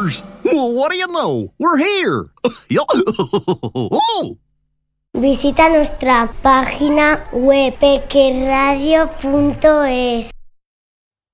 Cheers! What do you know? We're here! Oh. Visita nuestra página web pequeradio.es.